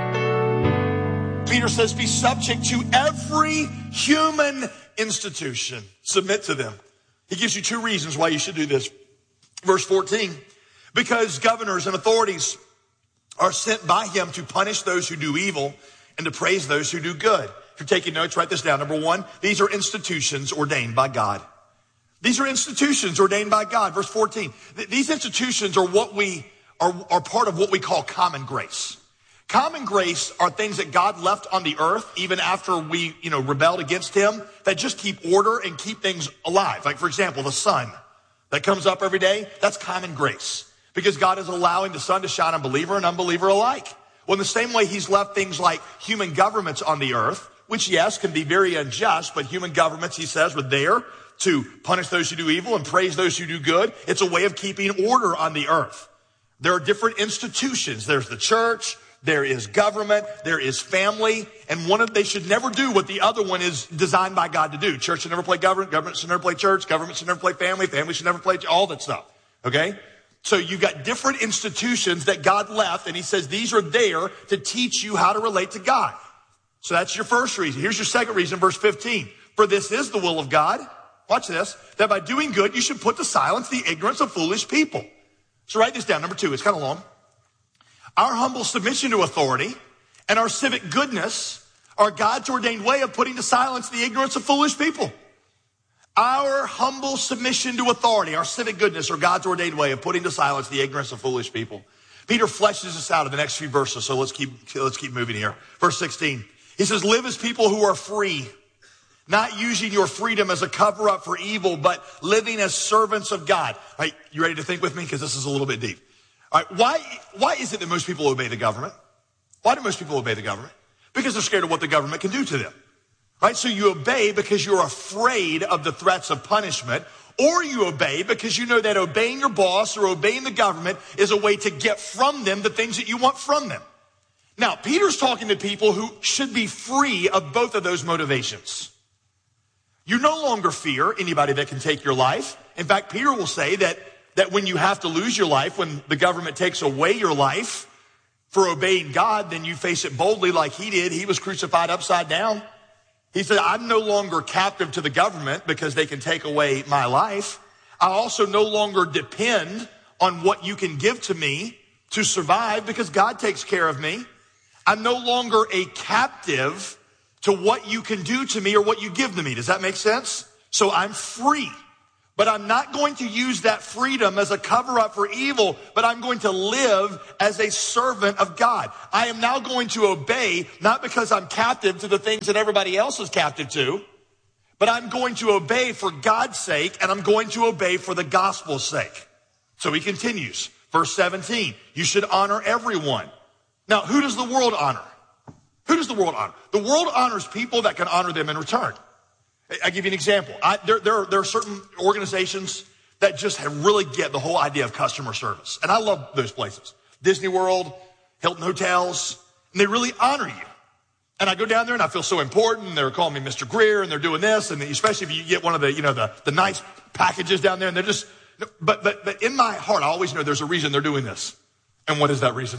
Peter says, be subject to every human institution. Submit to them. He gives you two reasons why you should do this. Verse fourteen, because governors and authorities are sent by him to punish those who do evil and to praise those who do good. If you're taking notes, write this down. Number one, these are institutions ordained by God. These are institutions ordained by God. Verse fourteen, these institutions are what we are, are part of what we call common grace. Common grace are things that God left on the earth even after we, you know, rebelled against him, that just keep order and keep things alive. Like, for example, the sun that comes up every day, that's common grace because God is allowing the sun to shine on believer and unbeliever alike. Well, in the same way, he's left things like human governments on the earth, which, yes, can be very unjust, but human governments, he says, were there to punish those who do evil and praise those who do good. It's a way of keeping order on the earth. There are different institutions. There's the church, there is government, there is family, and one of they should never do what the other one is designed by God to do. Church should never play government, government should never play church, government should never play family, family should never play all that stuff. Okay? So you've got different institutions that God left, and he says these are there to teach you how to relate to God. So that's your first reason. Here's your second reason, verse fifteen. For this is the will of God, watch this, that by doing good you should put to silence the ignorance of foolish people. So write this down, number two, it's kind of long. Our humble submission to authority and our civic goodness are God's ordained way of putting to silence the ignorance of foolish people. Our humble submission to authority, our civic goodness, are God's ordained way of putting to silence the ignorance of foolish people. Peter fleshes this out in the next few verses, so let's keep, let's keep moving here. Verse sixteen, he says, live as people who are free, not using your freedom as a cover-up for evil, but living as servants of God. All right, you ready to think with me? Because this is a little bit deep. All right, why, why is it that most people obey the government? Why do most people obey the government? Because they're scared of what the government can do to them. Right? So you obey because you're afraid of the threats of punishment, or you obey because you know that obeying your boss or obeying the government is a way to get from them the things that you want from them. Now, Peter's talking to people who should be free of both of those motivations. You no longer fear anybody that can take your life. In fact, Peter will say that that when you have to lose your life, when the government takes away your life for obeying God, then you face it boldly like he did. He was crucified upside down. He said, I'm no longer captive to the government because they can take away my life. I also no longer depend on what you can give to me to survive because God takes care of me. I'm no longer a captive to what you can do to me or what you give to me. Does that make sense? So I'm free. But I'm not going to use that freedom as a cover-up for evil, but I'm going to live as a servant of God. I am now going to obey, not because I'm captive to the things that everybody else is captive to, but I'm going to obey for God's sake, and I'm going to obey for the gospel's sake. So he continues, verse seventeen, you should honor everyone. Now, who does the world honor? Who does the world honor? The world honors people that can honor them in return. I'll give you an example. I, there, there, there are certain organizations that just have really get the whole idea of customer service. And I love those places. Disney World, Hilton Hotels, and they really honor you. And I go down there and I feel so important. And they're calling me Mister Greer and they're doing this. And especially if you get one of the, you know, the, the nice packages down there and they're just, but, but, but in my heart, I always know there's a reason they're doing this. And what is that reason?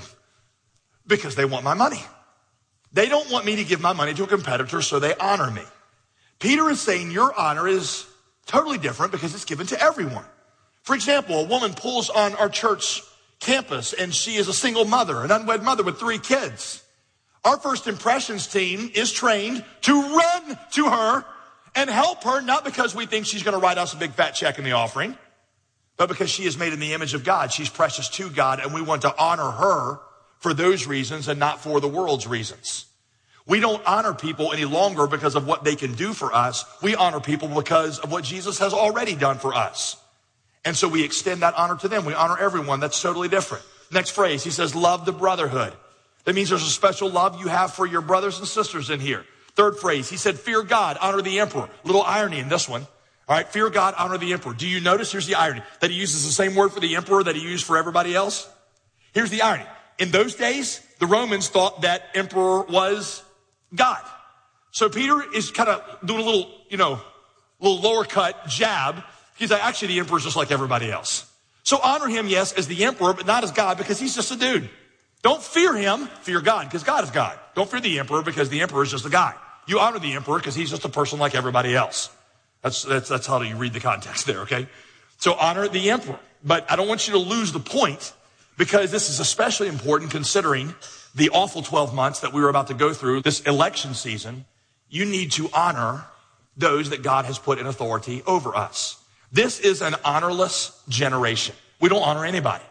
Because they want my money. They don't want me to give my money to a competitor, so they honor me. Peter is saying your honor is totally different because it's given to everyone. For example, a woman pulls on our church campus and she is a single mother, an unwed mother with three kids. Our first impressions team is trained to run to her and help her, not because we think she's going to write us a big fat check in the offering, but because she is made in the image of God. She's precious to God, and we want to honor her for those reasons and not for the world's reasons. We don't honor people any longer because of what they can do for us. We honor people because of what Jesus has already done for us. And so we extend that honor to them. We honor everyone. That's totally different. Next phrase, he says, love the brotherhood. That means there's a special love you have for your brothers and sisters in here. Third phrase, he said, fear God, honor the emperor. Little irony in this one. All right, fear God, honor the emperor. Do you notice, here's the irony, that he uses the same word for the emperor that he used for everybody else? Here's the irony. In those days, the Romans thought that emperor was God. So Peter is kind of doing a little, you know, little lower cut jab. He's like, actually, the emperor is just like everybody else. So honor him, yes, as the emperor, but not as God, because he's just a dude. Don't fear him, fear God, because God is God. Don't fear the emperor, because the emperor is just a guy. You honor the emperor because he's just a person like everybody else. That's, that's, that's how you read the context there, okay? So honor the emperor. But I don't want you to lose the point, because this is especially important considering the awful twelve months that we were about to go through, this election season. You need to honor those that God has put in authority over us. This is an honorless generation. We don't honor anybody.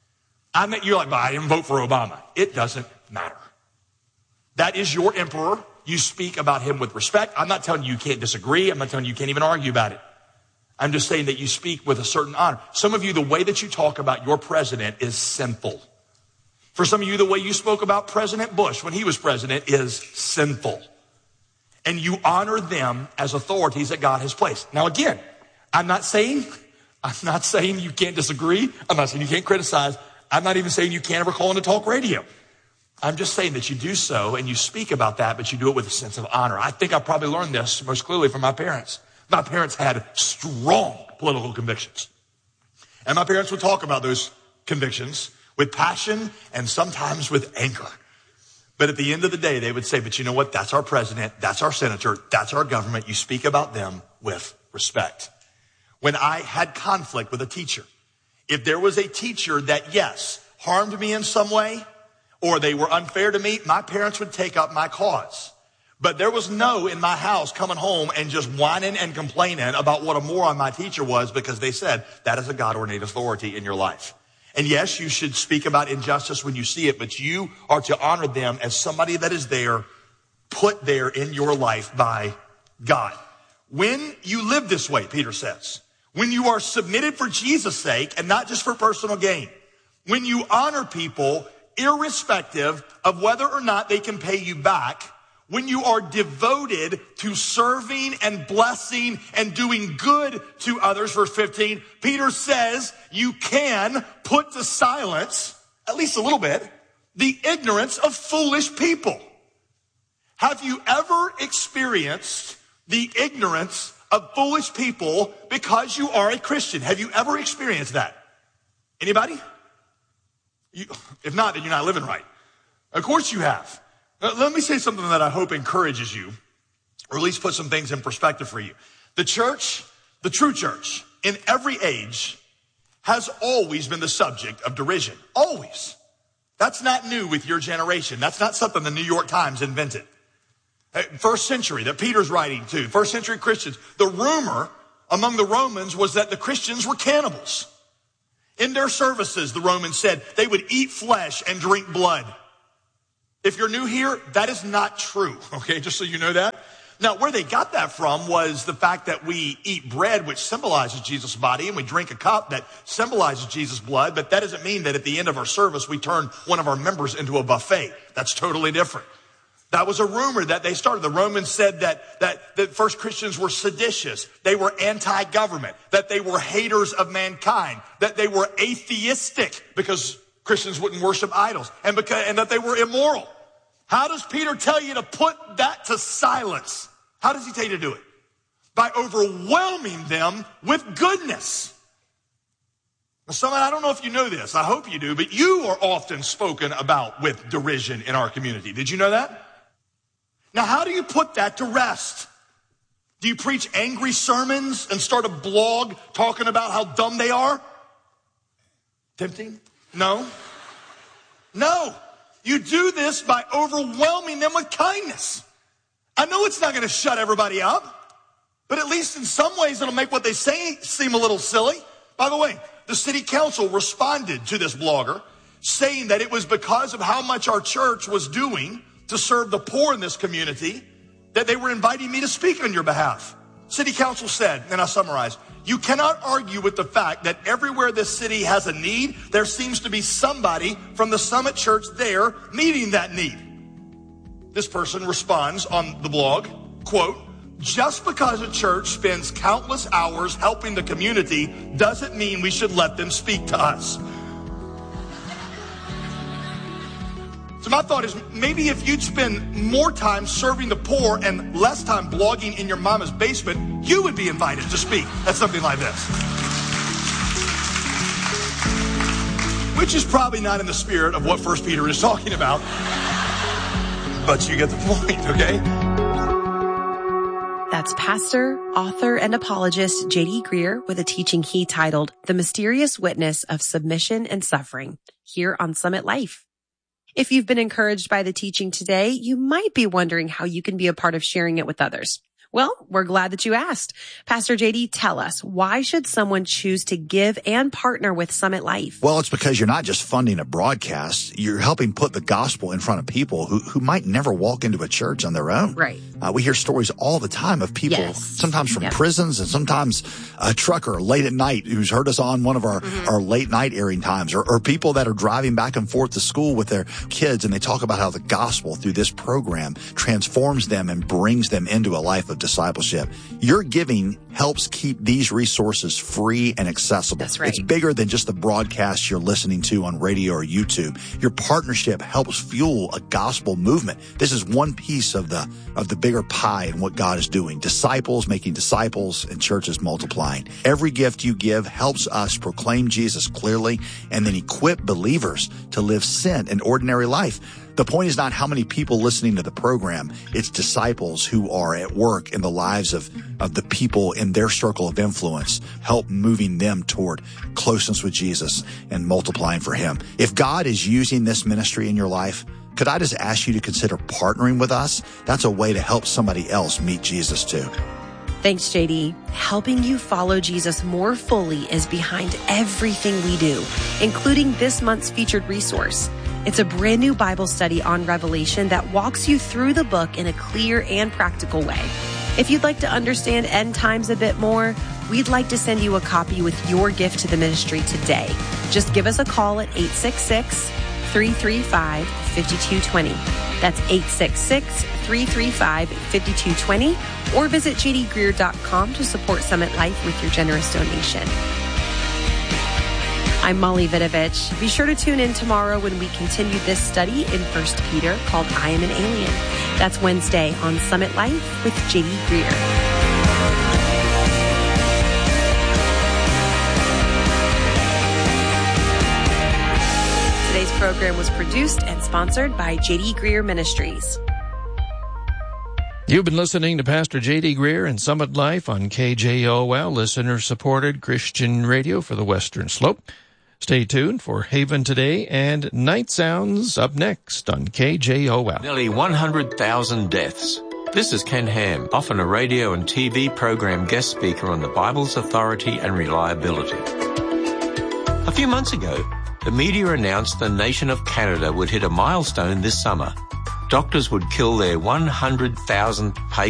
I mean, you're like, well, I didn't vote for Obama. It doesn't matter. That is your emperor. You speak about him with respect. I'm not telling you you can't disagree. I'm not telling you you can't even argue about it. I'm just saying that you speak with a certain honor. Some of you, the way that you talk about your president is sinful. For some of you, the way you spoke about President Bush when he was president is sinful. And you honor them as authorities that God has placed. Now again, I'm not saying, I'm not saying you can't disagree. I'm not saying you can't criticize. I'm not even saying you can't ever call into talk radio. I'm just saying that you do so and you speak about that, but you do it with a sense of honor. I think I probably learned this most clearly from my parents. My parents had strong political convictions. And my parents would talk about those convictions with passion and sometimes with anger. But at the end of the day, they would say, but you know what? That's our president. That's our senator. That's our government. You speak about them with respect. When I had conflict with a teacher, if there was a teacher that, yes, harmed me in some way, or they were unfair to me, my parents would take up my cause. But there was no in my house coming home and just whining and complaining about what a moron my teacher was, because they said that is a God-ordained authority in your life. And yes, you should speak about injustice when you see it, but you are to honor them as somebody that is there, put there in your life by God. When you live this way, Peter says, when you are submitted for Jesus' sake and not just for personal gain, when you honor people irrespective of whether or not they can pay you back, when you are devoted to serving and blessing and doing good to others, verse fifteen, Peter says you can put to silence, at least a little bit, the ignorance of foolish people. Have you ever experienced the ignorance of foolish people because you are a Christian? Have you ever experienced that? Anybody? You, if not, then you're not living right. Of course you have. Now, let me say something that I hope encourages you, or at least put some things in perspective for you. The church, the true church, in every age, has always been the subject of derision. Always. That's not new with your generation. That's not something the New York Times invented. First century that Peter's writing to, first century Christians, the rumor among the Romans was that the Christians were cannibals. In their services, the Romans said they would eat flesh and drink blood. If you're new here, that is not true, okay, just so you know that. Now, where they got that from was the fact that we eat bread, which symbolizes Jesus' body, and we drink a cup that symbolizes Jesus' blood, but that doesn't mean that at the end of our service, we turn one of our members into a buffet. That's totally different. That was a rumor that they started. The Romans said that, that, that first Christians were seditious, they were anti-government, that they were haters of mankind, that they were atheistic because Christians wouldn't worship idols, and, because, and that they were immoral. How does Peter tell you to put that to silence? How does he tell you to do it? By overwhelming them with goodness. Now, some, I don't know if you know this. I hope you do, but you are often spoken about with derision in our community. Did you know that? Now, how do you put that to rest? Do you preach angry sermons and start a blog talking about how dumb they are? Tempting? No. No. You do this by overwhelming them with kindness. I know it's not going to shut everybody up, but at least in some ways it'll make what they say seem a little silly. By the way, the city council responded to this blogger saying that it was because of how much our church was doing to serve the poor in this community that they were inviting me to speak on your behalf. City council said, and I summarize, you cannot argue with the fact that everywhere this city has a need, there seems to be somebody from the Summit Church there meeting that need. This person responds on the blog, quote, just because a church spends countless hours helping the community doesn't mean we should let them speak to us. So my thought is maybe if you'd spend more time serving the poor and less time blogging in your mama's basement, you would be invited to speak at something like this. Which is probably not in the spirit of what First Peter is talking about. But you get the point, okay? That's pastor, author, and apologist J D Greear with a teaching he titled The Mysterious Witness of Submission and Suffering here on Summit Life. If you've been encouraged by the teaching today, you might be wondering how you can be a part of sharing it with others. Well, we're glad that you asked. Pastor J D, tell us, why should someone choose to give and partner with Summit Life? Well, it's because you're not just funding a broadcast. You're helping put the gospel in front of people who, who might never walk into a church on their own. Right. Uh, we hear stories all the time of people, yes. sometimes from yep. prisons and sometimes a trucker late at night who's heard us on one of our, mm-hmm. our late night airing times, or, or people that are driving back and forth to school with their kids, and they talk about how the gospel through this program transforms them and brings them into a life of discipleship. Your giving helps keep these resources free and accessible. That's right. It's bigger than just the broadcasts you're listening to on radio or YouTube. Your partnership helps fuel a gospel movement. This is one piece of the of the bigger pie and what God is doing. Disciples making disciples and churches multiplying. Every gift you give helps us proclaim Jesus clearly and then equip believers to live sent and ordinary life. The point is not how many people listening to the program. It's disciples who are at work in the lives of, of the people in their circle of influence, help moving them toward closeness with Jesus and multiplying for him. If God is using this ministry in your life, could I just ask you to consider partnering with us? That's a way to help somebody else meet Jesus too. Thanks, J D. Helping you follow Jesus more fully is behind everything we do, including this month's featured resource. It's a brand new Bible study on Revelation that walks you through the book in a clear and practical way. If you'd like to understand end times a bit more, we'd like to send you a copy with your gift to the ministry today. Just give us a call at eight six six, three three five, five two two zero. That's eight six six, three three five, five two two zero, or visit j d greear dot com to support Summit Life with your generous donation. I'm Molly Vidovich. Be sure to tune in tomorrow when we continue this study in First Peter called I Am an Alien. That's Wednesday on Summit Life with J D Greear. Today's program was produced and sponsored by J D Greear Ministries. You've been listening to Pastor J D Greear and Summit Life on K J O L, listener-supported Christian radio for the Western Slope. Stay tuned for Haven Today and Night Sounds up next on K J O L. Nearly one hundred thousand deaths. This is Ken Ham, often a radio and T V program guest speaker on the Bible's authority and reliability. A few months ago, the media announced the nation of Canada would hit a milestone this summer. Doctors would kill their one hundred thousandth patient